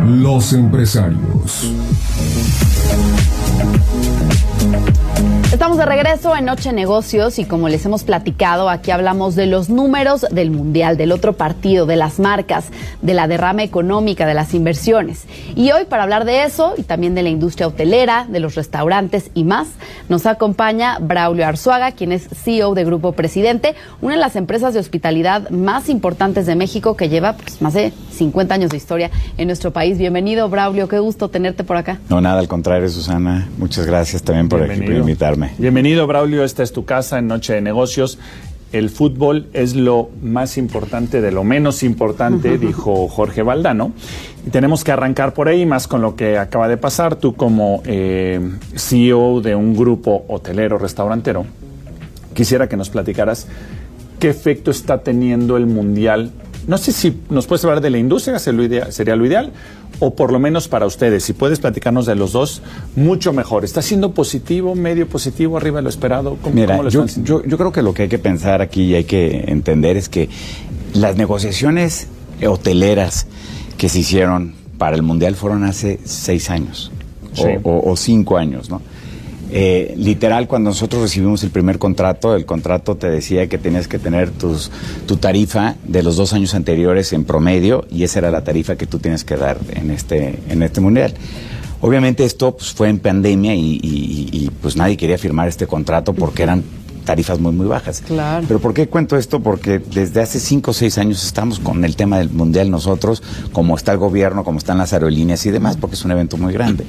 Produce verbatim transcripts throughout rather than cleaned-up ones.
Los empresarios. Estamos de regreso en Noche Negocios y como les hemos platicado, aquí hablamos de los números del Mundial, del otro partido, de las marcas, de la derrama económica, de las inversiones. Y hoy, para hablar de eso y también de la industria hotelera, de los restaurantes y más, nos acompaña Braulio Arzuaga, quien es C E O de Grupo Presidente, una de las empresas de hospitalidad más importantes de México, que lleva pues, más de cincuenta años de historia en nuestro país. Bienvenido, Braulio, qué gusto tenerte por acá. No, nada, al contrario, Susana. Muchas gracias también por, aquí, por invitarme. Bienvenido, Braulio. Esta es tu casa en Noche de Negocios. El fútbol es lo más importante de lo menos importante, dijo Jorge Valdano. Y tenemos que arrancar por ahí, más con lo que acaba de pasar. Tú como eh, C E O de un grupo hotelero, restaurantero, quisiera que nos platicaras qué efecto está teniendo el Mundial. No sé si nos puedes hablar de la industria, sería lo ideal, o por lo menos para ustedes. Si puedes platicarnos de los dos, mucho mejor. ¿Está siendo positivo, medio positivo, arriba de lo esperado? ¿Cómo, Mira, cómo lo yo, están yo, yo creo que lo que hay que pensar aquí y hay que entender es que las negociaciones hoteleras que se hicieron para el Mundial fueron hace seis años sí. o, o, o cinco años, ¿no? Eh, literal, cuando nosotros recibimos el primer contrato, el contrato te decía que tenías que tener tus, tu tarifa de los dos años anteriores en promedio, y esa era la tarifa que tú tienes que dar en este, en este mundial. Obviamente esto pues, fue en pandemia y, y, y pues nadie quería firmar este contrato porque eran tarifas muy, muy bajas. Claro. Pero ¿por qué cuento esto? Porque desde hace cinco o seis años estamos con el tema del mundial nosotros, como está el gobierno, como están las aerolíneas y demás, porque es un evento muy grande.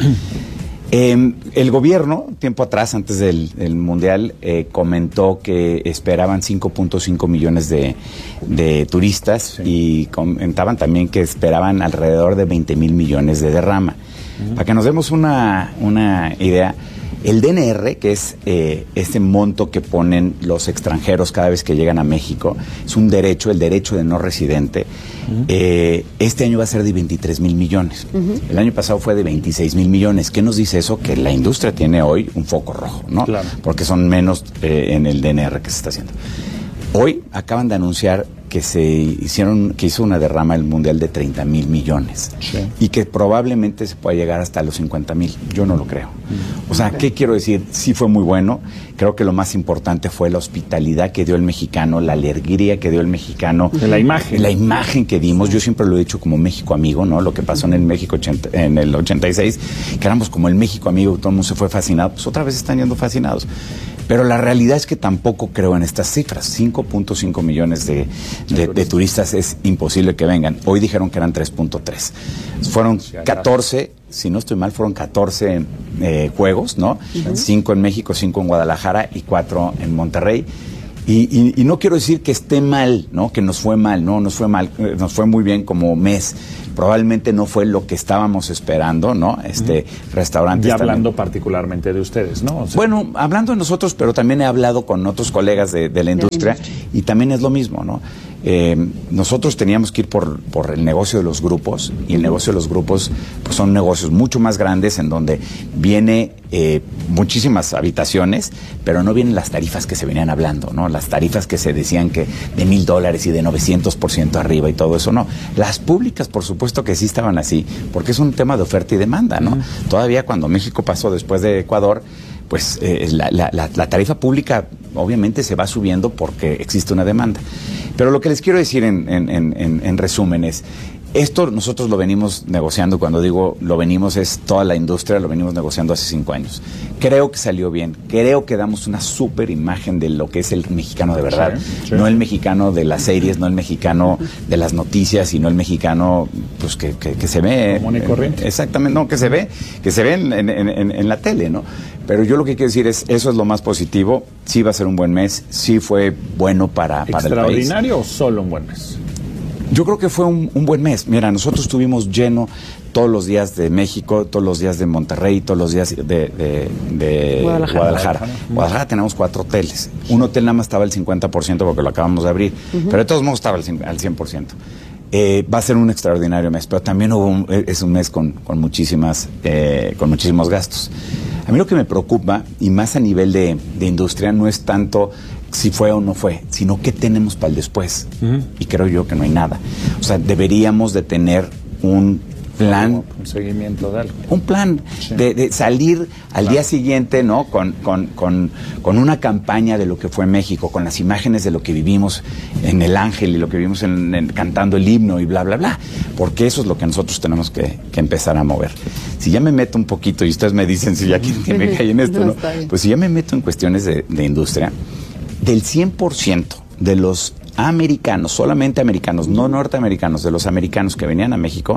Eh, el gobierno, tiempo atrás, antes del, del Mundial, eh, comentó que esperaban cinco punto cinco millones de, de turistas sí. y comentaban también que esperaban alrededor de veinte mil millones de derrama. Uh-huh. Para que nos demos una, una idea, el D N R, que es eh, este monto que ponen los extranjeros cada vez que llegan a México, es un derecho, el derecho de no residente. Uh-huh. eh, este año va a ser de veintitrés mil millones. Uh-huh. El año pasado fue de veintiséis mil millones. ¿Qué nos dice eso? Que la industria tiene hoy un foco rojo, ¿no? Claro. Porque son menos eh, en el D N R que se está haciendo. Hoy acaban de anunciar que se hicieron, que hizo una derrama el mundial de treinta mil millones sí. y que probablemente se pueda llegar hasta los cincuenta mil. Yo no lo creo. Mm. O sea, okay. ¿qué quiero decir? Sí fue muy bueno. Creo que lo más importante fue la hospitalidad que dio el mexicano, la alegría que dio el mexicano. De la imagen. La imagen que dimos. Yo siempre lo he dicho como México amigo, ¿no? Lo que pasó en el México ochenta, en el ochenta y seis, que éramos como el México amigo, todo el mundo se fue fascinado. Pues otra vez están yendo fascinados. Pero la realidad es que tampoco creo en estas cifras. cinco punto cinco millones de, de, de turistas es imposible que vengan. Hoy dijeron que eran tres punto tres. Fueron catorce, si no estoy mal, fueron catorce eh, juegos, ¿no? cinco en México, cinco en Guadalajara y cuatro en Monterrey. Y, y, y no quiero decir que esté mal, ¿no? Que nos fue mal, no, nos fue mal, eh, nos fue muy bien como mes. Probablemente no fue lo que estábamos esperando, ¿no? Este uh-huh. restaurante. Y hablando también particularmente de ustedes, ¿no? O sea, bueno, hablando de nosotros, pero también he hablado con otros colegas de, de la industria, de la industria y también es lo mismo, ¿no? Eh, nosotros teníamos que ir por, por el negocio de los grupos, y el negocio de los grupos pues son negocios mucho más grandes en donde viene eh, muchísimas habitaciones, pero no vienen las tarifas que se venían hablando, ¿no? Las tarifas que se decían que de mil dólares y de novecientos por ciento arriba y todo eso, no. Las públicas, por supuesto que sí estaban así, porque es un tema de oferta y demanda, ¿no? Uh-huh. Todavía cuando México pasó después de Ecuador, pues eh, la, la, la, la tarifa pública obviamente se va subiendo porque existe una demanda. Pero lo que les quiero decir en, en, en, en resumen es, esto nosotros lo venimos negociando, cuando digo lo venimos es toda la industria, lo venimos negociando hace cinco años. Creo que salió bien, creo que damos una súper imagen de lo que es el mexicano de verdad, sí, sí. no el mexicano de las series, no el mexicano de las noticias, sino el mexicano pues que, que, que se ve... Común y corriente. Exactamente, no, que se ve, que se ve en, en, en, en la tele, ¿no? Pero yo lo que quiero decir es, eso es lo más positivo, sí va a ser un buen mes, sí fue bueno para, para el país. ¿Extraordinario o solo un buen mes? Yo creo que fue un, un buen mes. Mira, nosotros estuvimos lleno todos los días de México, todos los días de Monterrey, todos los días de, de, de Guadalajara. Guadalajara. Guadalajara tenemos cuatro hoteles. Un hotel nada más estaba al cincuenta por ciento porque lo acabamos de abrir, uh-huh. pero de todos modos estaba al, al cien por ciento. Eh, va a ser un extraordinario mes, pero también hubo un, es un mes con, con, muchísimas, eh, con muchísimos gastos. A mí lo que me preocupa, y más a nivel de, de industria, no es tanto si fue o no fue, sino qué tenemos para el después. Uh-huh. Y creo yo que no hay nada. O sea, deberíamos de tener un plan, un seguimiento de algo. Un plan sí. de, de salir al claro. día siguiente, ¿no? Con, con, con, con una campaña de lo que fue México, con las imágenes de lo que vivimos en El Ángel y lo que vivimos en, en, cantando el himno y bla, bla, bla. Porque eso es lo que nosotros tenemos que, que empezar a mover. Si ya me meto un poquito, y ustedes me dicen si ya quieren que me caiga en esto, ¿no? ¿no? Pues si ya me meto en cuestiones de, de industria, del cien por ciento de los americanos, solamente americanos, no norteamericanos, de los americanos que venían a México,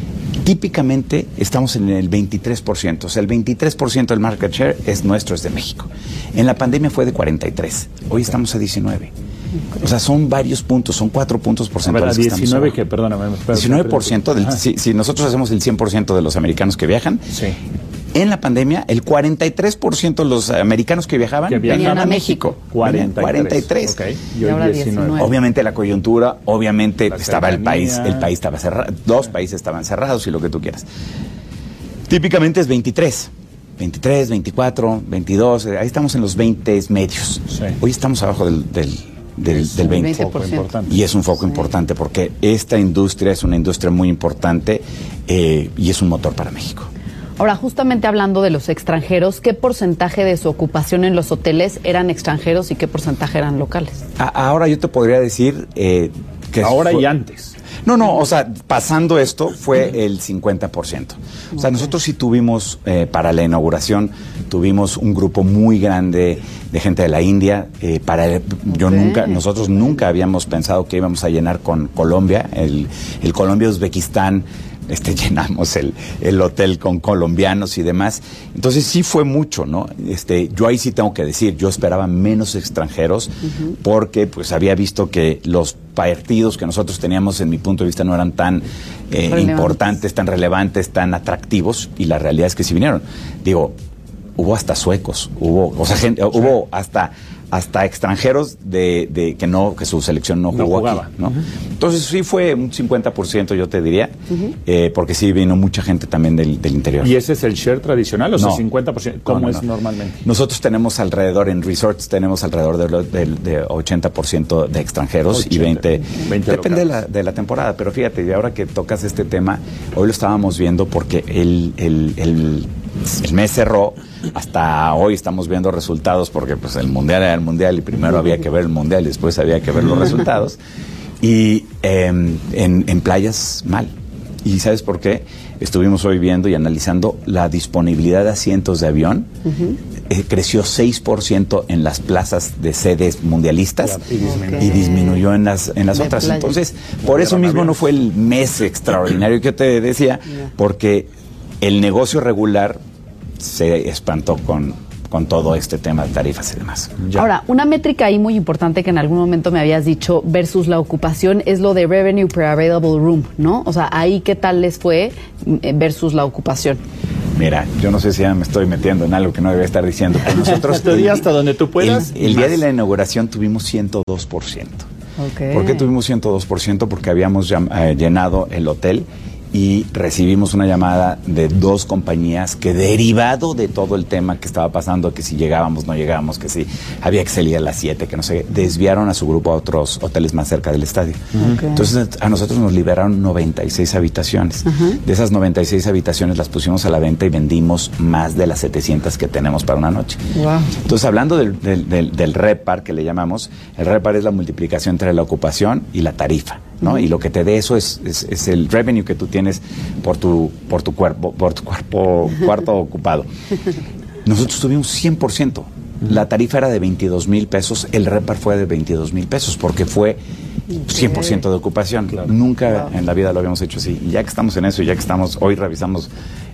típicamente estamos en el veintitrés por ciento. O sea, el veintitrés por ciento del market share es nuestro, es de México. En la pandemia fue de cuarenta y tres. Hoy estamos a diecinueve. O sea, son varios puntos, son cuatro puntos porcentuales. A ver, a diecinueve que, perdóname. diecinueve por ciento, del, si, si nosotros hacemos el cien por ciento de los americanos que viajan, sí. En la pandemia, el cuarenta y tres por ciento de los americanos que viajaban que venían a México. cuarenta y tres. cuarenta y tres. Okay. Y, y ahora diecinueve. diecinueve. Obviamente la coyuntura, obviamente la estaba el país, el país estaba cerrado, dos países estaban cerrados y lo que tú quieras. Típicamente es veintitrés. veintitrés, veinticuatro, veintidós, ahí estamos en los veinte medios. Sí. Hoy estamos abajo del, del, del, del veinte. veinte por ciento. Y es un foco sí. importante porque esta industria es una industria muy importante eh, y es un motor para México. Ahora, justamente hablando de los extranjeros, ¿qué porcentaje de su ocupación en los hoteles eran extranjeros y qué porcentaje eran locales? A, ahora yo te podría decir eh, que... Ahora fue, y antes. No, no, o sea, pasando esto fue el cincuenta por ciento. O sea, nosotros sí tuvimos, eh, para la inauguración, tuvimos un grupo muy grande de gente de la India. Eh, para el, yo okay. nunca, nosotros nunca habíamos pensado que íbamos a llenar con Colombia, el, el Colombia-Uzbekistán. Este, llenamos el, el hotel con colombianos y demás. Entonces sí fue mucho, ¿no? Este, yo ahí sí tengo que decir, yo esperaba menos extranjeros uh-huh. porque pues había visto que los partidos que nosotros teníamos, en mi punto de vista, no eran tan eh, importantes, tan relevantes, tan atractivos, y la realidad es que sí vinieron. Digo, hubo hasta suecos, hubo, o sea, gente, hubo hasta hasta extranjeros de, de que no que su selección no jugó no aquí, ¿no? Uh-huh. Entonces sí fue un cincuenta por ciento, yo te diría, uh-huh. eh, porque sí vino mucha gente también del, del interior. ¿Y ese es el share tradicional o sea, no. cincuenta por ciento? ¿Cómo no, no, es no. normalmente? Nosotros tenemos alrededor, en resorts tenemos alrededor de, de, de ochenta por ciento de extranjeros ochenta, y veinte, veinte depende de la, de la temporada, pero fíjate, y ahora que tocas este tema, hoy lo estábamos viendo porque el, el, el, el mes cerró, hasta hoy estamos viendo resultados porque pues el mundial era el mundial y primero había que ver el mundial y después había que ver los resultados, y eh, en, en playas mal. ¿Y sabes por qué? Estuvimos hoy viendo y analizando la disponibilidad de asientos de avión. Uh-huh. eh, creció seis por ciento en las plazas de sedes mundialistas y disminuyó, y disminuyó en las, en las otras. Playa. Entonces, por eso mismo no fue el mes extraordinario que te decía, porque el negocio regular se espantó con, con todo este tema de tarifas y demás. Ya. Ahora, una métrica ahí muy importante que en algún momento me habías dicho versus la ocupación es lo de revenue per available room, ¿no? O sea, ahí qué tal les fue versus la ocupación. Mira, yo no sé si ya me estoy metiendo en algo que no debería estar diciendo, pero nosotros... Te di hasta donde tú puedas. El, el día de la inauguración tuvimos ciento dos por ciento. Okay. ¿Por qué tuvimos ciento dos por ciento? Porque habíamos llam- eh, llenado el hotel y recibimos una llamada de dos compañías que, derivado de todo el tema que estaba pasando, que si llegábamos, no llegábamos, que si había que salir a las siete, que no sé, desviaron a su grupo a otros hoteles más cerca del estadio. Okay. Entonces a nosotros nos liberaron noventa y seis habitaciones. Uh-huh. De esas noventa y seis habitaciones las pusimos a la venta y vendimos más de las setecientas que tenemos para una noche. Wow. Entonces, hablando del, del, del, del RevPAR, que le llamamos, el RevPAR es la multiplicación entre la ocupación y la tarifa, ¿no? Uh-huh. Y lo que te dé eso es, es, es el revenue que tú tienes por tu por tu cuerpo por tu cuerpo cuarto ocupado. Nosotros tuvimos cien por ciento. La tarifa era de veintidós mil pesos, el RevPAR fue de veintidós mil pesos porque fue cien por ciento de ocupación. Claro. Nunca wow. en la vida lo habíamos hecho así. Y ya que estamos en eso, y ya que estamos, hoy revisamos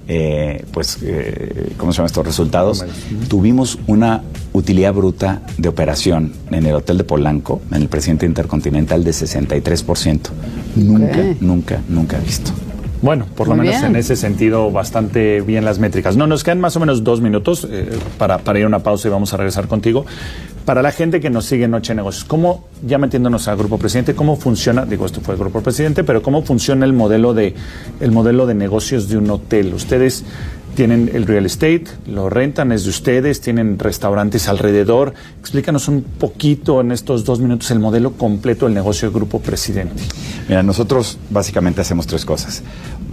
eh, pues eh, ¿cómo se llaman estos resultados? Uh-huh. Tuvimos una utilidad bruta de operación en el hotel de Polanco, en el Presidente Intercontinental, de sesenta y tres por ciento. Okay. Nunca, nunca, nunca visto. Bueno, por lo Muy menos bien. En ese sentido bastante bien las métricas. No, nos quedan más o menos dos minutos eh, para, para ir a una pausa y vamos a regresar contigo. Para la gente que nos sigue en Noche de Negocios, ¿cómo, ya metiéndonos al Grupo Presidente, cómo funciona, digo, esto fue el Grupo Presidente, pero cómo funciona el modelo de, el modelo de negocios de un hotel? Ustedes tienen el real estate, lo rentan, es de ustedes, tienen restaurantes alrededor. Explícanos un poquito en estos dos minutos el modelo completo del negocio del Grupo Presidente. Mira, nosotros básicamente hacemos tres cosas.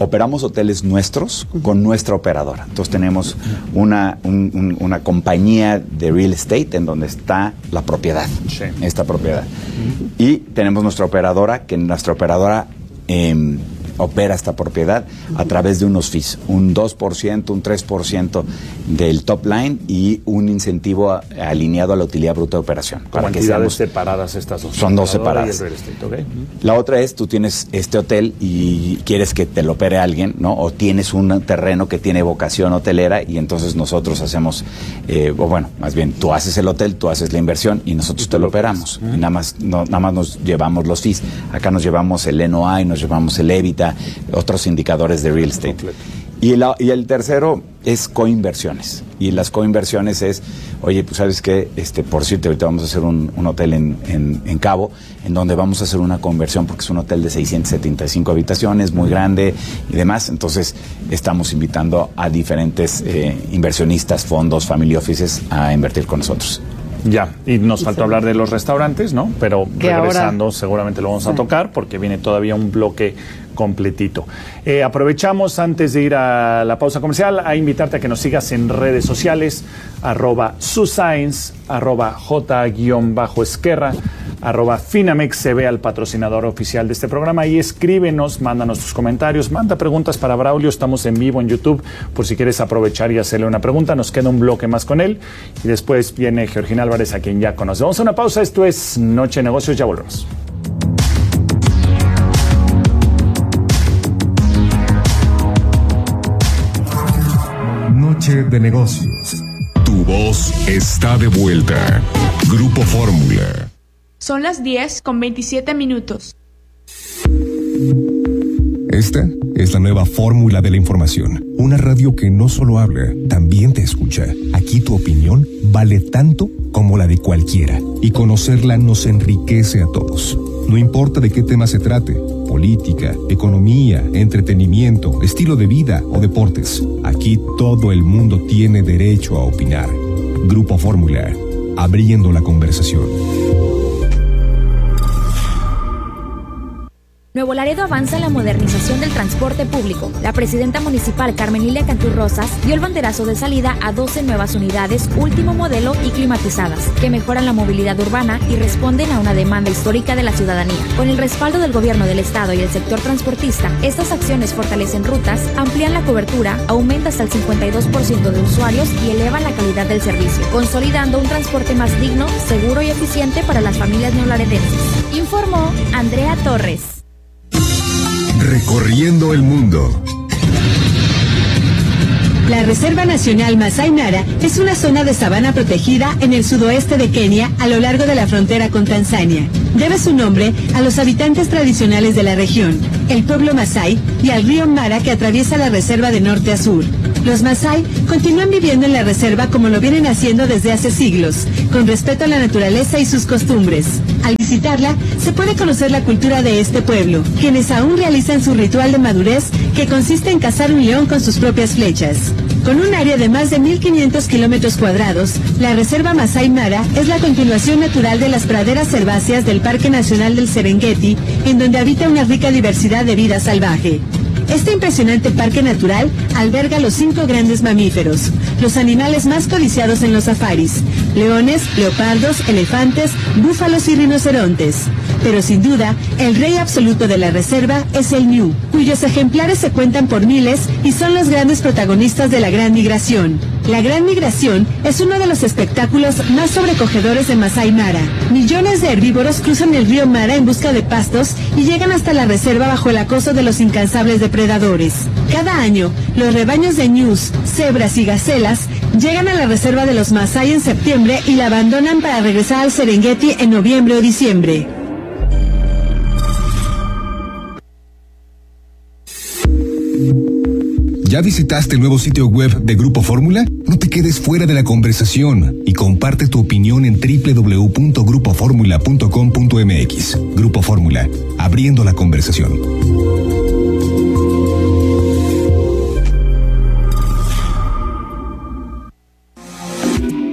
operamos hoteles nuestros con nuestra operadora. Entonces tenemos una, un, un, una compañía de real estate en donde está la propiedad, sí. esta propiedad. Uh-huh. Y tenemos nuestra operadora, que nuestra operadora eh, opera esta propiedad a través de unos fees, un dos por ciento, un tres por ciento del top line y un incentivo a, alineado a la utilidad bruta de operación. Para que seamos separadas estas dos. Son dos separadas. Y el real estate, ¿okay? La otra es, tú tienes este hotel y quieres que te lo opere alguien, ¿no? O tienes un terreno que tiene vocación hotelera y entonces nosotros hacemos, eh, o bueno, más bien, tú haces el hotel, tú haces la inversión y nosotros te lo operamos. Uh-huh. Y nada más, no, nada más nos llevamos los fees. Acá nos llevamos el N O I, nos llevamos el EBITDA, otros indicadores de real estate. Completo. Y, la, y el tercero es coinversiones. Y las coinversiones es, oye, pues sabes que, este, por cierto, ahorita vamos a hacer un, un hotel en, en, en Cabo, en donde vamos a hacer una conversión porque es un hotel de seiscientas setenta y cinco habitaciones, muy grande y demás. Entonces, estamos invitando a diferentes eh, inversionistas, fondos, family offices a invertir con nosotros. Ya, y nos faltó hablar de los restaurantes, ¿no? Pero regresando ahora, seguramente lo vamos a tocar porque viene todavía un bloque completito. Eh, aprovechamos antes de ir a la pausa comercial a invitarte a que nos sigas en redes sociales, arroba suscience, arroba j-esquerra, arroba finamexcb al patrocinador oficial de este programa y escríbenos, mándanos tus comentarios, manda preguntas para Braulio, estamos en vivo en YouTube por si quieres aprovechar y hacerle una pregunta, nos queda un bloque más con él y después viene Georgina Álvarez, a quien ya conoce. Vamos a una pausa, esto es Noche de Negocios, ya volvemos. Noche de Negocios. Tu voz está de vuelta. Grupo Fórmula. Son las diez con veintisiete minutos. Esta es la nueva fórmula de la información. Una radio que no solo habla, también te escucha. Aquí tu opinión vale tanto como la de cualquiera. Y conocerla nos enriquece a todos. No importa de qué tema se trate. Política, economía, entretenimiento, estilo de vida o deportes. Aquí todo el mundo tiene derecho a opinar. Grupo Fórmula. Abriendo la conversación. Nuevo Laredo avanza en la modernización del transporte público. La presidenta municipal Carmen Lilia Cantú Rosas dio el banderazo de salida a doce nuevas unidades último modelo y climatizadas, que mejoran la movilidad urbana y responden a una demanda histórica de la ciudadanía. Con el respaldo del gobierno del estado y el sector transportista, estas acciones fortalecen rutas, amplían la cobertura, aumentan hasta el cincuenta y dos por ciento de usuarios y elevan la calidad del servicio, consolidando un transporte más digno, seguro y eficiente para las familias neolaredenses. Informó Andrea Torres. Recorriendo el mundo. La Reserva Nacional Masai Mara es una zona de sabana protegida en el sudoeste de Kenia, a lo largo de la frontera con Tanzania. Debe su nombre a los habitantes tradicionales de la región, el pueblo Masai, y al río Mara que atraviesa la reserva de norte a sur. Los Masai continúan viviendo en la reserva como lo vienen haciendo desde hace siglos, con respeto a la naturaleza y sus costumbres. Al visitarla, se puede conocer la cultura de este pueblo, quienes aún realizan su ritual de madurez, que consiste en cazar un león con sus propias flechas. Con un área de más de mil quinientos kilómetros cuadrados, la Reserva Masai Mara es la continuación natural de las praderas herbáceas del Parque Nacional del Serengeti, en donde habita una rica diversidad de vida salvaje. Este impresionante parque natural alberga los cinco grandes mamíferos, los animales más codiciados en los safaris: leones, leopardos, elefantes, búfalos y rinocerontes. Pero sin duda, el rey absoluto de la reserva es el ñu, cuyos ejemplares se cuentan por miles y son los grandes protagonistas de la Gran Migración. La Gran Migración es uno de los espectáculos más sobrecogedores de Masai Mara. Millones de herbívoros cruzan el río Mara en busca de pastos y llegan hasta la reserva bajo el acoso de los incansables depredadores. Cada año, los rebaños de ñus, cebras y gacelas llegan a la reserva de los Masai en septiembre y la abandonan para regresar al Serengeti en noviembre o diciembre. ¿Ya visitaste el nuevo sitio web de Grupo Fórmula? No te quedes fuera de la conversación y comparte tu opinión en doble u doble u doble u punto grupo fórmula punto com punto m x. Grupo Fórmula, abriendo la conversación.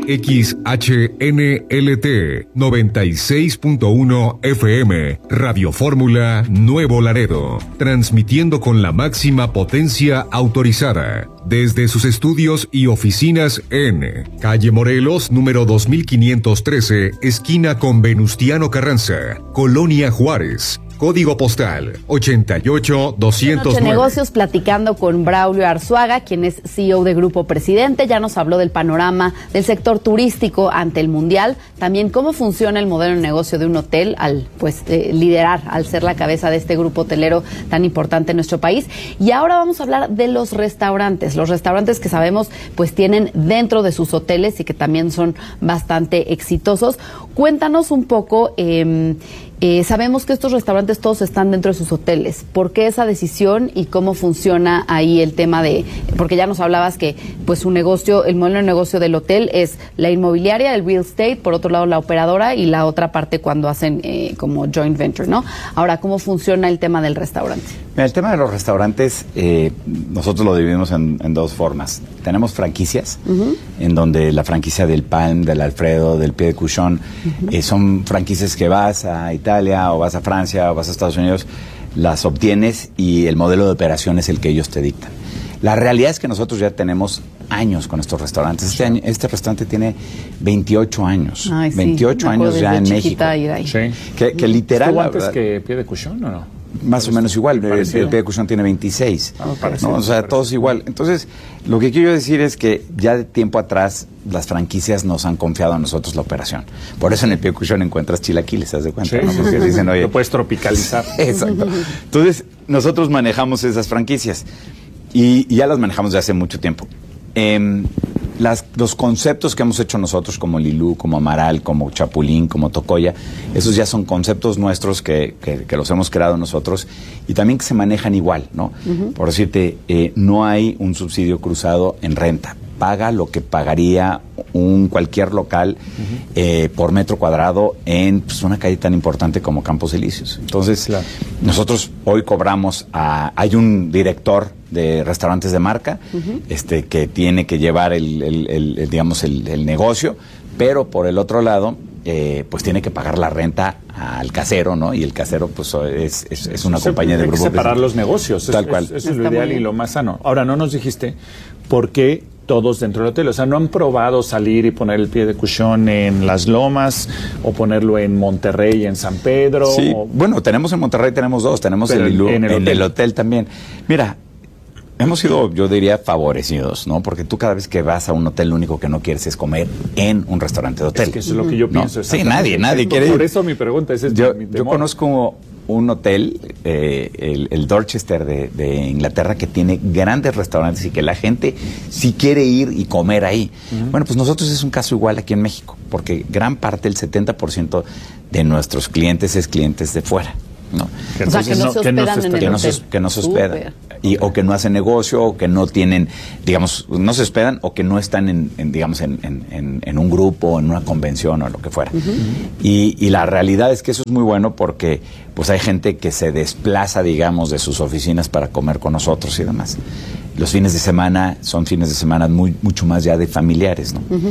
X H N L T noventa y seis punto uno F M, Radio Fórmula Nuevo Laredo, transmitiendo con la máxima potencia autorizada desde sus estudios y oficinas en Calle Morelos, número dos mil quinientos trece, esquina con Venustiano Carranza, Colonia Juárez. Código postal ochenta y ocho doscientos nueve. Negocios, platicando con Braulio Arzuaga, quien es C E O de Grupo Presidente. Ya nos habló del panorama del sector turístico ante el Mundial, también cómo funciona el modelo de negocio de un hotel al pues eh, liderar, al ser la cabeza de este grupo hotelero tan importante en nuestro país. Y ahora vamos a hablar de los restaurantes, los restaurantes que sabemos pues tienen dentro de sus hoteles y que también son bastante exitosos. Cuéntanos un poco. Eh, Eh, sabemos que estos restaurantes todos están dentro de sus hoteles. ¿Por qué esa decisión y cómo funciona ahí el tema de...? Porque ya nos hablabas que pues su negocio, el modelo de negocio del hotel es la inmobiliaria, el real estate, por otro lado la operadora y la otra parte cuando hacen eh, como joint venture, ¿no? Ahora, ¿cómo funciona el tema del restaurante? Mira, el tema de los restaurantes, eh, nosotros lo dividimos en, en dos formas. Tenemos franquicias, uh-huh. en donde la franquicia del Palm, del Alfredo, del Pied de Cochon, uh-huh. eh, son franquicias que vas a Italia o vas a Francia o vas a Estados Unidos, las obtienes y el modelo de operación es el que ellos te dictan. La realidad es que nosotros ya tenemos años con estos restaurantes. Este, año, este restaurante tiene veintiocho años. Ay, sí, veintiocho años ya en México. Sí. Que, que literal... ¿Estuvo antes que Pied de Cochon o no? Más o menos igual, el, el Pied de Cochon tiene veintiséis, ah, parecido, ¿no? O sea, parecido. todos igual. Entonces, lo que quiero decir es que ya de tiempo atrás las franquicias nos han confiado a nosotros la operación. Por eso en el Pied de Cochon encuentras chilaquiles, ¿te das cuenta? Sí, ¿no? sí, Porque sí, dicen, oye, lo puedes tropicalizar. Exacto. Entonces, nosotros manejamos esas franquicias y, y ya las manejamos desde hace mucho tiempo. Eh, Las, los conceptos que hemos hecho nosotros como Lilú, como Amaral, como Chapulín, como Tocoya, esos ya son conceptos nuestros que, que, que los hemos creado nosotros y también que se manejan igual, ¿no? Uh-huh. Por decirte, eh, no hay un subsidio cruzado en renta. Paga lo que pagaría un cualquier local uh-huh. eh, por metro cuadrado en pues, una calle tan importante como Campos Elíseos. Entonces, claro. nosotros hoy cobramos a... Hay un director de restaurantes de marca uh-huh. este que tiene que llevar el, el, el, el digamos, el, el negocio, pero por el otro lado... Eh, pues tiene que pagar la renta al casero, ¿no? Y el casero, pues, es, es, es una Se, compañía de hay grupo. Que separar los negocios. Tal es, cual. Es, eso es lo ideal y lo más sano. Ahora, no nos dijiste por qué todos dentro del hotel. O sea, ¿no han probado salir y poner el Pied de Cochon en Las Lomas o ponerlo en Monterrey, en San Pedro? Sí, o... bueno, tenemos en Monterrey, tenemos dos. Tenemos Pero el, en, en, el, en hotel. el hotel también. Mira, hemos sido, yo diría, favorecidos, ¿no? Porque tú cada vez que vas a un hotel, lo único que no quieres es comer en un restaurante de hotel. Es que eso es lo que yo pienso. ¿No? Sí, nadie, nadie es, quiere ir. Por eso mi pregunta es, es yo, mi, mi yo conozco un hotel, eh, el, el Dorchester de, de Inglaterra, que tiene grandes restaurantes y que la gente sí quiere ir y comer ahí. Uh-huh. Bueno, pues nosotros es un caso igual aquí en México, porque gran parte, el setenta por ciento de nuestros clientes es clientes de fuera, ¿no? Que o sea, que no se hospedan en el que no hotel. se, que no se hospedan. Y, o que no hacen negocio, o que no tienen, digamos, no se hospedan, o que no están en, en digamos, en, en, en un grupo, en una convención o lo que fuera. Uh-huh. Y, y la realidad es que eso es muy bueno porque pues hay gente que se desplaza, digamos, de sus oficinas para comer con nosotros y demás. Los fines de semana son fines de semana muy, mucho más ya de familiares, ¿no? Uh-huh.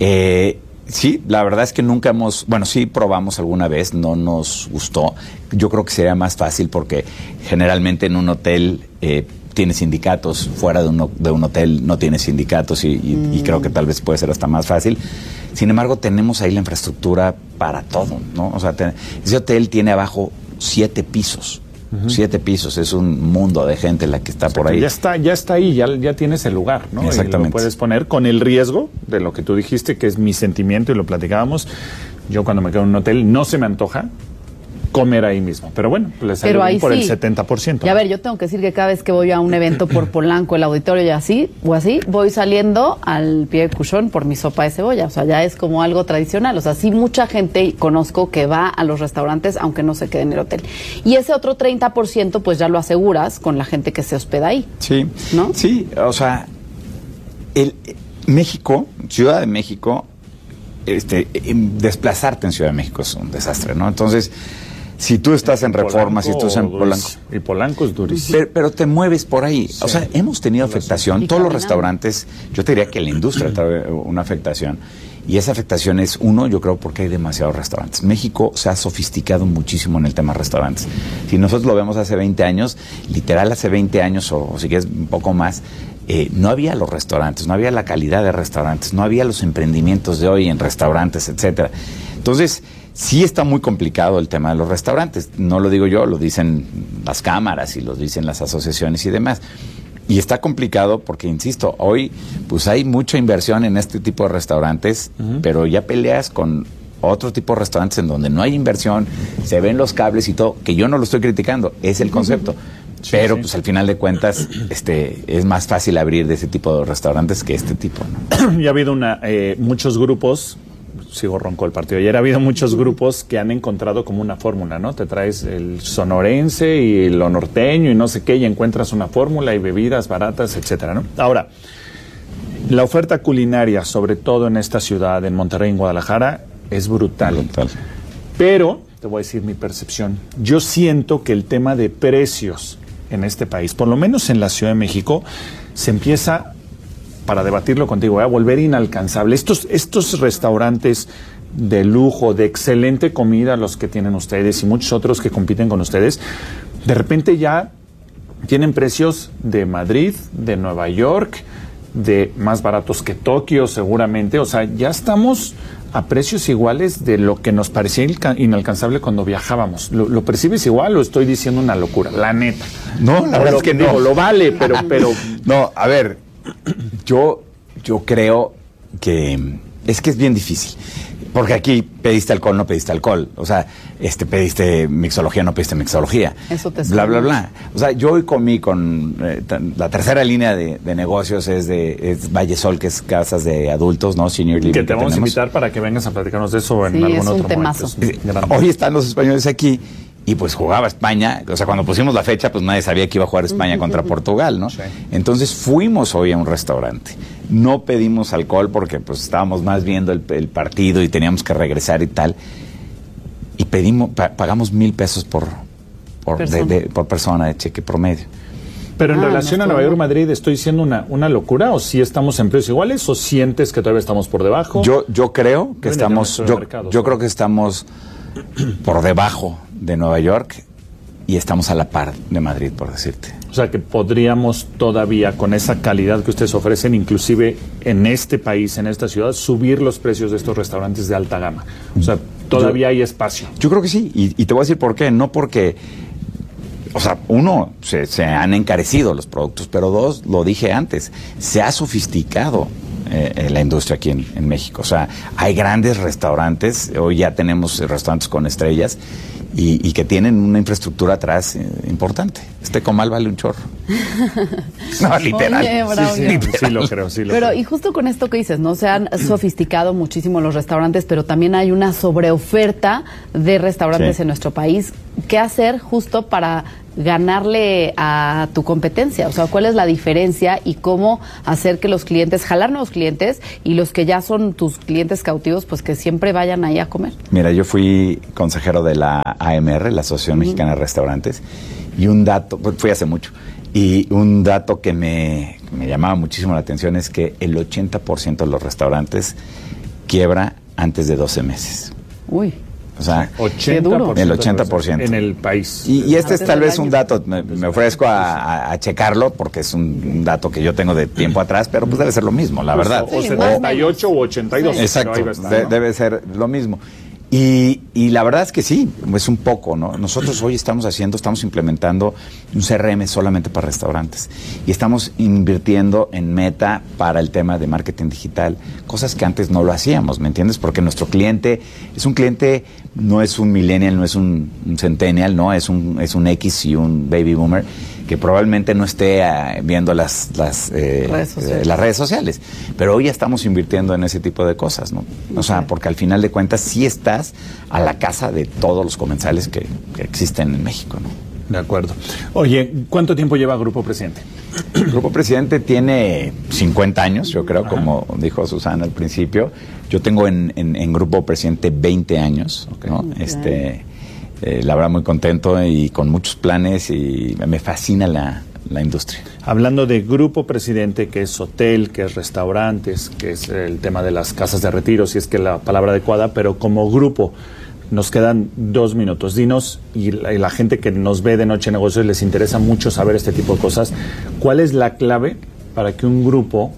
Eh, Sí, la verdad es que nunca hemos, bueno, sí probamos alguna vez, no nos gustó. Yo creo que sería más fácil porque generalmente en un hotel eh, tiene sindicatos, fuera de un, de un hotel no tiene sindicatos y, y, mm. y creo que tal vez puede ser hasta más fácil. Sin embargo, tenemos ahí la infraestructura para todo, ¿no? O sea, te, ese hotel tiene abajo siete pisos. Uh-huh. Siete pisos, es un mundo de gente la que está o sea, por ahí. Ya está, ya está ahí, ya, ya tienes el lugar, ¿no? Exactamente. Y lo puedes poner con el riesgo de lo que tú dijiste, que es mi sentimiento y lo platicábamos. Yo cuando me quedo en un hotel no se me antoja comer ahí mismo, pero bueno, les salió bien por sí. El setenta por ciento. Y a ver, yo tengo que decir que cada vez que voy a un evento por Polanco, el auditorio y así, o así, voy saliendo al Pied de Cochon por mi sopa de cebolla, o sea, ya es como algo tradicional, o sea, sí mucha gente conozco que va a los restaurantes aunque no se quede en el hotel. Y ese otro treinta por ciento pues ya lo aseguras con la gente que se hospeda ahí. Sí, ¿no? Sí, o sea, el México, Ciudad de México, este, desplazarte en Ciudad de México es un desastre, ¿no? Entonces, Si tú estás en Reforma, si tú estás en Polanco. Y Polanco es durísimo. Pero, pero te mueves por ahí. Sí. O sea, hemos tenido afectación. Todos los restaurantes, yo te diría que la industria trae una afectación. Y esa afectación es, uno, yo creo, porque hay demasiados restaurantes. México se ha sofisticado muchísimo en el tema de restaurantes. Si nosotros lo vemos hace veinte años, literal hace veinte años, o, o si quieres un poco más, eh, no había los restaurantes, no había la calidad de restaurantes, no había los emprendimientos de hoy en restaurantes, etcétera. Entonces, sí está muy complicado el tema de los restaurantes. No lo digo yo, lo dicen las cámaras y lo dicen las asociaciones y demás. Y está complicado porque, insisto, hoy pues hay mucha inversión en este tipo de restaurantes, uh-huh. pero ya peleas con otro tipo de restaurantes en donde no hay inversión, se ven los cables y todo, que yo no lo estoy criticando, es el concepto. Sí, pero sí. pues al final de cuentas este es más fácil abrir de ese tipo de restaurantes que este tipo, ¿no? Ya ha habido una, eh, muchos grupos... Sigo ronco el partido. Ayer ha habido muchos grupos que han encontrado como una fórmula, ¿no? Te traes el sonorense y lo norteño y no sé qué, y encuentras una fórmula y bebidas baratas, etcétera, ¿no? Ahora, la oferta culinaria, sobre todo en esta ciudad, en Monterrey, en Guadalajara, es brutal. brutal. Pero, te voy a decir mi percepción, yo siento que el tema de precios en este país, por lo menos en la Ciudad de México, se empieza... para debatirlo contigo, voy a volver inalcanzable. Estos, estos restaurantes de lujo, de excelente comida, los que tienen ustedes y muchos otros que compiten con ustedes, de repente ya tienen precios de Madrid, de Nueva York, de más baratos que Tokio seguramente. O sea, ya estamos a precios iguales de lo que nos parecía inalcanzable cuando viajábamos. ¿Lo, lo percibes igual o estoy diciendo una locura? La neta. No, la verdad es que digo, no. Lo vale, pero... pero no, a ver... Yo, yo creo que es que es bien difícil, porque aquí pediste alcohol, no pediste alcohol, o sea, este pediste mixología, no pediste mixología, eso te bla, bla, bla. O sea, yo hoy comí con eh, la tercera línea de, de negocios es de es Vallesol, que es casas de adultos, ¿no? Senior Living. Que te vamos a invitar para que vengas a platicarnos de eso en sí, algún es otro un temazo. momento. Hoy están los españoles aquí. Y pues jugaba España, o sea, cuando pusimos la fecha, pues nadie sabía que iba a jugar España contra Portugal, ¿no? Sí. Entonces fuimos hoy a un restaurante. No pedimos alcohol porque pues estábamos más viendo el, el partido y teníamos que regresar y tal. Y pedimos, pa, pagamos mil pesos por, por, persona. De, de, por persona de cheque promedio. Pero en ah, relación no a Nueva York, Madrid, ¿estoy diciendo una, una locura o si estamos en precios iguales o sientes que todavía estamos por debajo? Yo, yo creo que Bueno, estamos, yo, mercados, yo ¿no? creo que estamos por debajo de Nueva York y estamos a la par de Madrid, por decirte. O sea, que podríamos todavía, con esa calidad que ustedes ofrecen, inclusive en este país, en esta ciudad, subir los precios de estos restaurantes de alta gama. O sea, todavía yo, hay espacio. Yo creo que sí, y, y te voy a decir por qué. No porque, o sea, uno, se, se han encarecido los productos, pero dos, lo dije antes, se ha sofisticado eh, la industria aquí en, en México. O sea, hay grandes restaurantes, hoy ya tenemos restaurantes con estrellas, Y, y que tienen una infraestructura atrás eh, importante. Este comal vale un chorro. No, literal. Oye, Braulio. Sí, sí, literal. sí lo creo, sí lo Pero creo. y justo con esto que dices, ¿no? Se han sofisticado muchísimo los restaurantes, pero también hay una sobreoferta de restaurantes Sí. en nuestro país. ¿Qué hacer justo para ganarle a tu competencia? O sea, ¿cuál es la diferencia y cómo hacer que los clientes, jalar nuevos clientes y los que ya son tus clientes cautivos, pues que siempre vayan ahí a comer? Mira, yo fui consejero de la A M R, la Asociación uh-huh. Mexicana de Restaurantes, y un dato, fui hace mucho, y un dato que me, me llamaba muchísimo la atención es que el ochenta por ciento de los restaurantes quiebra antes de doce meses. Uy. O sea, ochenta por ciento el ochenta por ciento. en el país. Y, y este Antes es tal del vez año. un dato, me, me ofrezco a, a, a checarlo porque es un, un dato que yo tengo de tiempo atrás, pero pues debe ser lo mismo, la verdad. O, o Sí, setenta y ocho o ochenta y dos. Sí. Exacto, pero ahí va a estar, de- ¿no? debe ser lo mismo. Y, y la verdad es que sí, es un poco, ¿no? Nosotros hoy estamos haciendo, estamos implementando un C R M solamente para restaurantes y estamos invirtiendo en Meta para el tema de marketing digital, cosas que antes no lo hacíamos, ¿me entiendes? Porque nuestro cliente es un cliente, no es un millennial, no es un, un centennial, no, es un, es un X y un baby boomer que probablemente no esté uh, viendo las las, eh, redes sociales. eh, las redes sociales, pero hoy ya estamos invirtiendo en ese tipo de cosas, ¿no? O sea, Okay. porque al final de cuentas sí estás a la casa de todos los comensales que, que existen en México, ¿no? De acuerdo. Oye, ¿cuánto tiempo lleva Grupo Presidente? El Grupo Presidente tiene cincuenta años, yo creo, Ajá. como dijo Susana al principio. Yo tengo en, en, en Grupo Presidente veinte años, Ok. ¿no? Ok. Este, eh, la verdad muy contento y con muchos planes y me fascina la, la industria. Hablando de Grupo Presidente, que es hotel, que es restaurantes, que es el tema de las casas de retiro, si es que la palabra adecuada, pero como grupo, nos quedan dos minutos. Dinos, y la, y la gente que nos ve de Noche de Negocios les interesa mucho saber este tipo de cosas, ¿cuál es la clave para que un grupo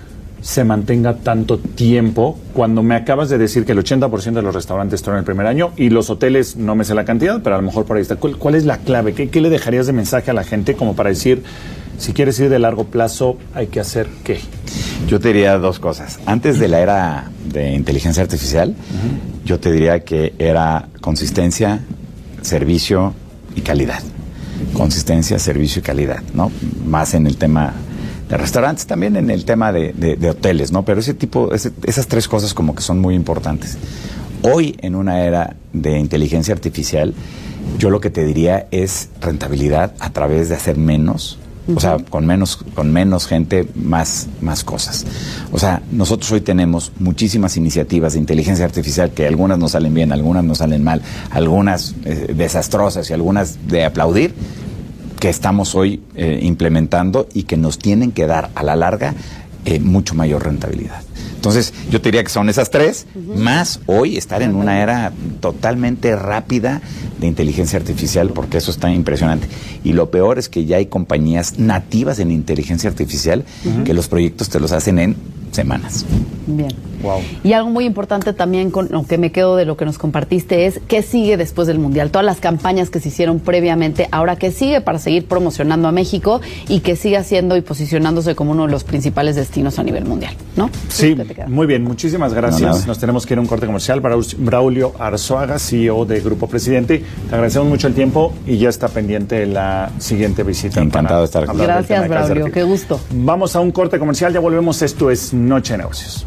se mantenga tanto tiempo cuando me acabas de decir que el ochenta por ciento de los restaurantes están en el primer año y los hoteles, no me sé la cantidad, pero a lo mejor por ahí está? ¿Cuál, cuál es la clave? ¿Qué, ¿Qué le dejarías de mensaje a la gente como para decir, si quieres ir de largo plazo, hay que hacer qué? Yo te diría dos cosas. Antes de la era de inteligencia artificial, uh-huh. yo te diría que era consistencia, servicio y calidad. Consistencia, servicio y calidad, ¿no? Más en el tema de restaurantes, también en el tema de, de, de hoteles, ¿no? Pero ese tipo, ese, esas tres cosas como que son muy importantes. Hoy, en una era de inteligencia artificial, yo lo que te diría es rentabilidad a través de hacer menos. O sea, con menos, con menos gente, más, más cosas. O sea, nosotros hoy tenemos muchísimas iniciativas de inteligencia artificial que algunas nos salen bien, algunas nos salen mal, algunas eh, desastrosas y algunas de aplaudir, que estamos hoy eh, implementando y que nos tienen que dar a la larga eh, mucho mayor rentabilidad. Entonces, yo te diría que son esas tres, uh-huh. más hoy estar en una era totalmente rápida de inteligencia artificial, porque eso está impresionante. Y lo peor es que ya hay compañías nativas en inteligencia artificial uh-huh. que los proyectos te los hacen en semanas. Bien. Wow. Y algo muy importante también con lo que me quedo de lo que nos compartiste es qué sigue después del Mundial. Todas las campañas que se hicieron previamente, ahora qué sigue para seguir promocionando a México y que siga siendo y posicionándose como uno de los principales destinos a nivel mundial, ¿no? Sí, muy bien. Muchísimas gracias. No, nos tenemos que ir a un corte comercial. Braulio Arzuaga, C E O de Grupo Presidente. Te agradecemos mucho el tiempo y ya está pendiente la siguiente visita. Encantado de estar con ustedes. Gracias, Braulio. Qué gusto. Vamos a un corte comercial. Ya volvemos. Esto es Noche de Negocios.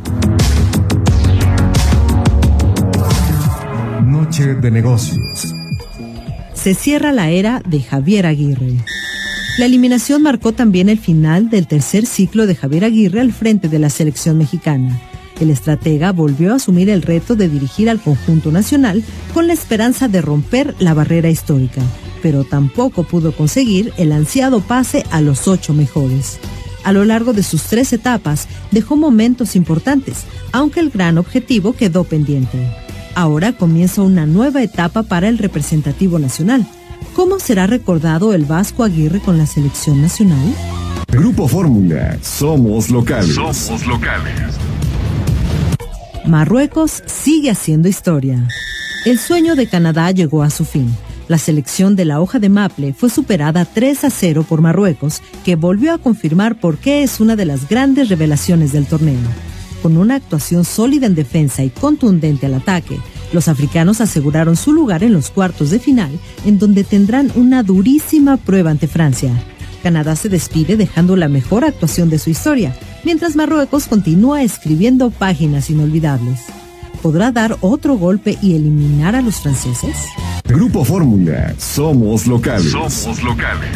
Noche de Negocios. Se cierra la era de Javier Aguirre. La eliminación marcó también el final del tercer ciclo de Javier Aguirre al frente de la selección mexicana. El estratega volvió a asumir el reto de dirigir al conjunto nacional con la esperanza de romper la barrera histórica, pero tampoco pudo conseguir el ansiado pase a los ocho mejores. A lo largo de sus tres etapas dejó momentos importantes, aunque el gran objetivo quedó pendiente. Ahora comienza una nueva etapa para el representativo nacional. ¿Cómo será recordado el Vasco Aguirre con la selección nacional? Grupo Fórmula, somos locales. Somos locales. Marruecos sigue haciendo historia. El sueño de Canadá llegó a su fin. La selección de la hoja de maple fue superada tres a cero por Marruecos, que volvió a confirmar por qué es una de las grandes revelaciones del torneo. Con una actuación sólida en defensa y contundente al ataque, los africanos aseguraron su lugar en los cuartos de final, en donde tendrán una durísima prueba ante Francia. Canadá se despide dejando la mejor actuación de su historia, mientras Marruecos continúa escribiendo páginas inolvidables. ¿Podrá dar otro golpe y eliminar a los franceses? Grupo Fórmula, somos locales. Somos locales.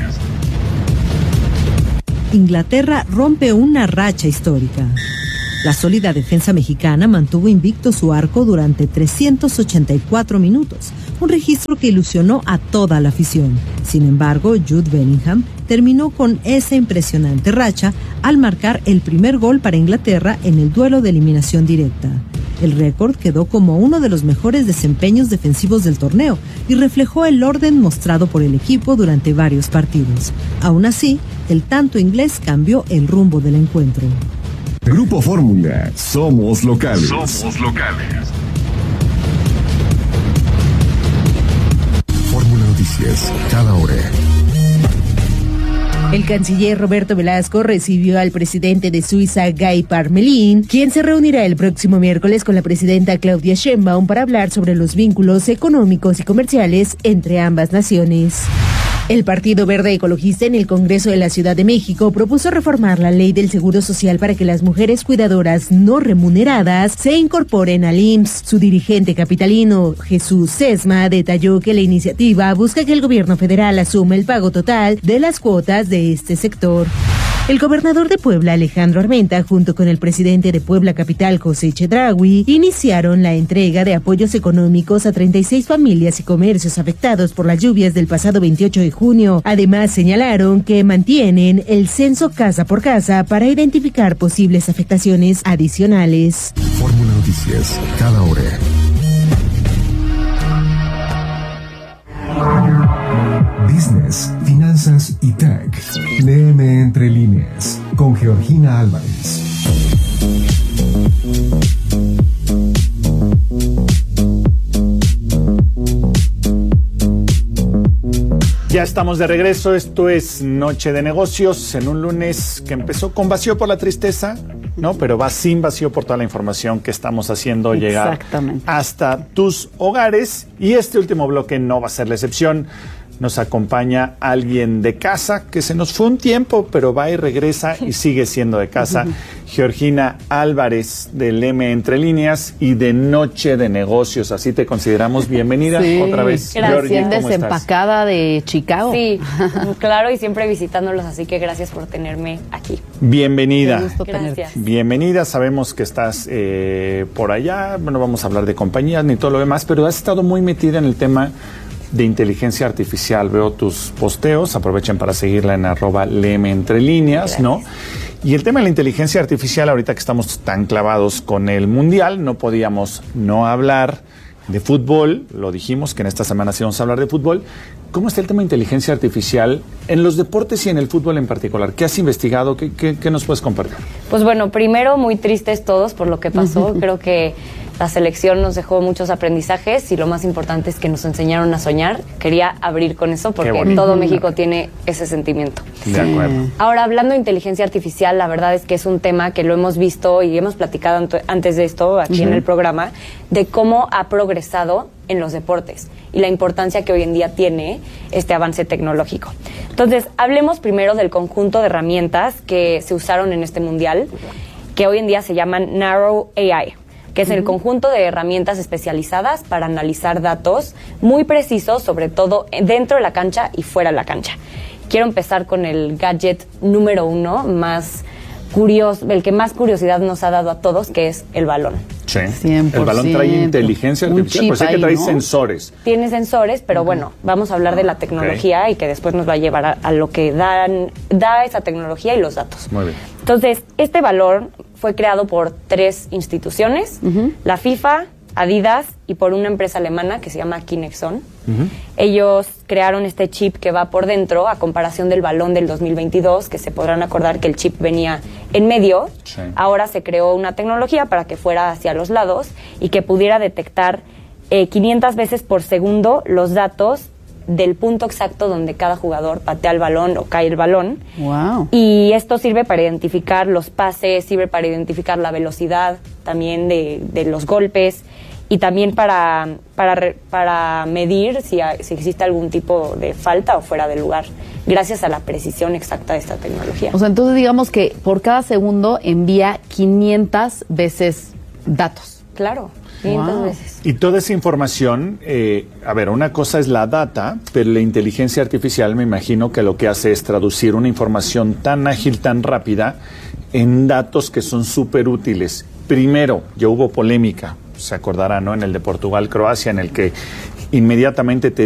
Inglaterra rompe una racha histórica. La sólida defensa mexicana mantuvo invicto su arco durante trescientos ochenta y cuatro minutos, un registro que ilusionó a toda la afición. Sin embargo, Jude Bellingham terminó con esa impresionante racha al marcar el primer gol para Inglaterra en el duelo de eliminación directa. El récord quedó como uno de los mejores desempeños defensivos del torneo y reflejó el orden mostrado por el equipo durante varios partidos. Aún así, el tanto inglés cambió el rumbo del encuentro. Grupo Fórmula, somos locales. Somos locales. Fórmula Noticias, cada hora. El canciller Roberto Velasco recibió al presidente de Suiza, Guy Parmelin, quien se reunirá el próximo miércoles con la presidenta Claudia Sheinbaum para hablar sobre los vínculos económicos y comerciales entre ambas naciones. El Partido Verde Ecologista en el Congreso de la Ciudad de México propuso reformar la ley del Seguro Social para que las mujeres cuidadoras no remuneradas se incorporen al I M S S. Su dirigente capitalino, Jesús Sesma, detalló que la iniciativa busca que el gobierno federal asuma el pago total de las cuotas de este sector. El gobernador de Puebla, Alejandro Armenta, junto con el presidente de Puebla Capital, José Chedraui, iniciaron la entrega de apoyos económicos a treinta y seis familias y comercios afectados por las lluvias del pasado veintiocho de junio. Además, señalaron que mantienen el censo casa por casa para identificar posibles afectaciones adicionales. Fórmula Noticias, cada hora. Business, finanzas y tech. Léeme entre líneas con Georgina Álvarez. Ya estamos de regreso, esto es Noche de Negocios, en un lunes que empezó con vacío por la tristeza, ¿no? Pero va sin vacío por toda la información que estamos haciendo llegar hasta tus hogares. Y este último bloque no va a ser la excepción. Nos acompaña alguien de casa que se nos fue un tiempo, pero va y regresa y sigue siendo de casa. Georgina Álvarez, del M Entre Líneas y de Noche de Negocios. Así te consideramos. Bienvenida sí. otra vez. Gracias. Desempacada de Chicago. Sí, claro, y siempre visitándolos, así que gracias por tenerme aquí. Bienvenida. Gracias. Bienvenida. Sabemos que estás eh, por allá. Bueno, vamos a hablar de compañías ni todo lo demás, pero has estado muy metida en el tema de inteligencia artificial. Veo tus posteos, aprovechen para seguirla en arroba Leme Entre Líneas, ¿no? Y el tema de la inteligencia artificial, ahorita que estamos tan clavados con el Mundial, no podíamos no hablar de fútbol. Lo dijimos que en esta semana sí vamos a hablar de fútbol. ¿Cómo está el tema de inteligencia artificial en los deportes y en el fútbol en particular? ¿Qué has investigado? ¿Qué, qué, qué nos puedes compartir? Pues bueno, primero muy tristes todos por lo que pasó. Creo que la selección nos dejó muchos aprendizajes y lo más importante es que nos enseñaron a soñar. Quería abrir con eso porque todo México tiene ese sentimiento. De acuerdo. Ahora, hablando de inteligencia artificial, la verdad es que es un tema que lo hemos visto y hemos platicado antes de esto aquí uh-huh. en el programa, de cómo ha progresado en los deportes y la importancia que hoy en día tiene este avance tecnológico. Entonces, hablemos primero del conjunto de herramientas que se usaron en este mundial, que hoy en día se llaman Narrow A I, que es uh-huh. el conjunto de herramientas especializadas para analizar datos muy precisos, sobre todo dentro de la cancha y fuera de la cancha. Quiero empezar con el gadget número uno, más curioso, el que más curiosidad nos ha dado a todos, que es el balón. Sí, cien por ciento. El balón trae inteligencia artificial, pues hay que traer ¿no? sensores. Tiene sensores, pero uh-huh. bueno, vamos a hablar de la tecnología okay. y que después nos va a llevar a, a lo que dan, da esa tecnología y los datos. Muy bien. Entonces, este balón fue creado por tres instituciones, uh-huh. la FIFA, Adidas y por una empresa alemana que se llama Kinexon. Uh-huh. Ellos crearon este chip que va por dentro, a comparación del balón del dos mil veintidós, que se podrán acordar que el chip venía en medio. Sí. Ahora se creó una tecnología para que fuera hacia los lados y que pudiera detectar eh, quinientas veces por segundo los datos del punto exacto donde cada jugador patea el balón o cae el balón. Wow. Y esto sirve para identificar los pases, sirve para identificar la velocidad también de, de los golpes y también para, para, para medir si, hay, si existe algún tipo de falta o fuera de lugar, gracias a la precisión exacta de esta tecnología. O sea, entonces digamos que por cada segundo envía quinientas veces datos. Claro. quinientas wow. veces. Y toda esa información, eh, a ver, una cosa es la data, pero la inteligencia artificial me imagino que lo que hace es traducir una información tan ágil, tan rápida, en datos que son súper útiles. Primero, ya hubo polémica, se acordará, ¿no? En el de Portugal-Croacia, en el que inmediatamente te